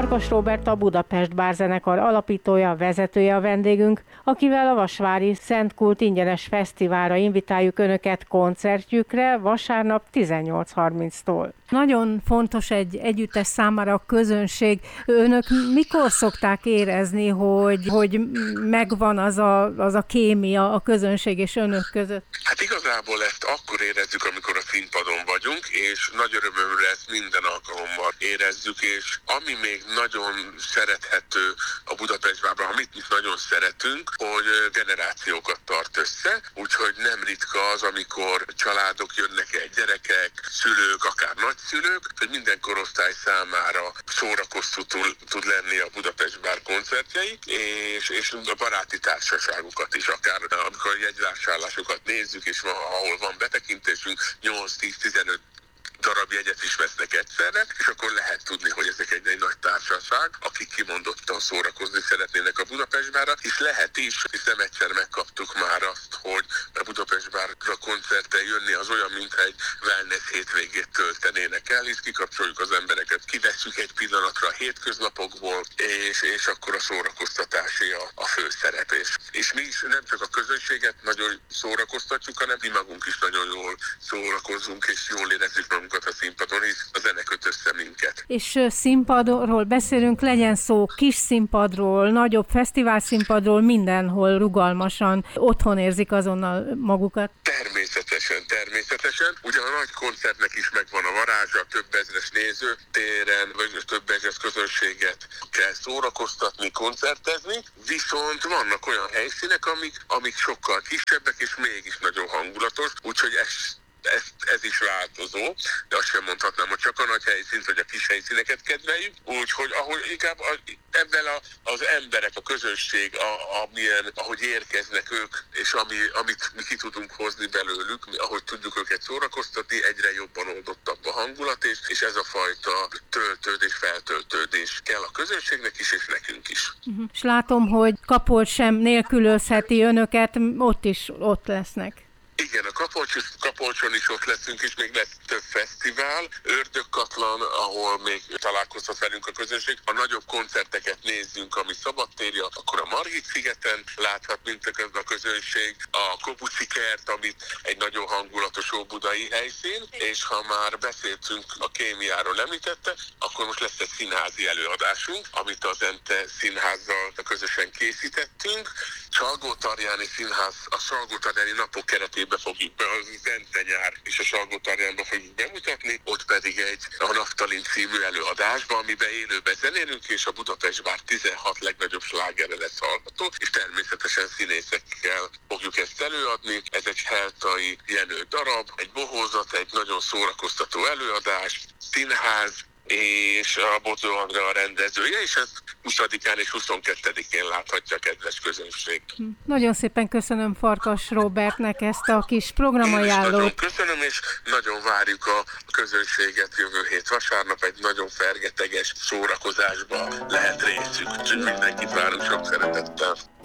Farkas Róbert, a Budapest Bárzenekar alapítója, vezetője a vendégünk, akivel a Vasvári Szent Kult ingyenes fesztiválra invitáljuk Önöket koncertjükre vasárnap 18:30-tól. Nagyon fontos egy együttes számára a közönség. Önök mikor szokták érezni, hogy megvan az a kémia a közönség és önök között? Hát igazából ezt akkor érezzük, amikor a színpadon vagyunk, és nagy örömömre ezt minden alkalommal érezzük, és ami még nagyon szerethető a Budapest Bárban, amit mi nagyon szeretünk, hogy generációkat tart össze, úgyhogy nem ritka az, amikor családok jönnek el, gyerekek, szülők, akár nagyszülők, hogy minden korosztály számára szórakoztató tud lenni a Budapest Bár koncertjei, és a baráti társaságukat is, akár amikor a jegyvásárlásokat nézzük, és ahol van betekintésünk, 8-10-15 darab jegyet is vesznek egyszerre, és akkor lehet tudni, hogy ezek egy nagy társaság, akik kimondottan szórakozni szeretnének a Budapest Bárra, és lehet is, és nem egyszer megkaptuk már azt, hogy a Budapest Bárra koncerten jönni az olyan, mintha egy wellness hétvégét töltenének el, és kikapcsoljuk az embereket, kivesszük egy pillanatra a hétköznapokból, és akkor a szórakoztatásé a főszerep. És mi is nem csak a közönséget nagyon szórakoztatjuk, hanem mi magunk is nagyon jól szórakozunk, és jól érezzük magunkat a színpadon, hisz a zene köt össze minket. És színpadról beszélünk, legyen szó kis színpadról, nagyobb fesztivál színpadról, mindenhol rugalmasan otthon érzik azonnal magukat? Természetesen. Ugye a nagy koncertnek is megvan a varázsa, több ezres nézőtéren, vagy több ezres közönséget kell szórakoztatni, koncertezni, viszont vannak olyan helyszínek, amik sokkal kisebbek, és mégis nagyon hangulatos, úgyhogy ez is változó, de azt sem mondhatnám, hogy csak a nagy helyszínt, vagy a kis helyszíneket kedveljük, úgyhogy inkább ebben az emberek, a közönség, ahogy érkeznek ők, és amit mi ki tudunk hozni belőlük, ahogy tudjuk őket szórakoztatni, egyre jobban oldottabb a hangulat, és ez a fajta töltődés, feltöltődés kell a közönségnek is, és nekünk is. És látom, hogy Kapolcs sem nélkülözheti önöket, ott lesznek. Igen, a Kapolcson is ott leszünk, és még lesz több fesztivál. Ördögkatlan, ahol még találkozhat velünk a közönség. Ha nagyobb koncerteket nézzünk, ami szabadtéri, akkor a Margit-szigeten láthat minket a közönség. A Kobucsi-kert, amit egy nagyon hangulatos óbudai helyszín, és ha már beszéltünk a kémiáról, említette, akkor most lesz egy színházi előadásunk, amit az Ente Színházzal közösen készítettünk. Salgótarjáni Színház, a Salgótarjáni napok keretében fogjuk be, az Ente nyár és a Salgótarjánban fogjuk bemutatni, ott pedig a Naftalin című előadásban, amiben élőben zenélünk, és a Budapest Bár 16 legnagyobb slágere lesz hallható, és természetesen színészekkel fogjuk ezt előadni. Ez egy Heltai Jenő darab, egy bohózat, egy nagyon szórakoztató előadás, színház, és a Bodzó Andrea a rendezője, és ezt 20-án és 22-én láthatja a kedves közönség. Nagyon szépen köszönöm Farkas Róbertnek ezt a kis programajánlót. Nagyon köszönöm, és nagyon várjuk a közönséget jövő hét vasárnap, egy nagyon fergeteges szórakozásba lehet részük. Úgyhogy mindenkit várunk sok szeretettel.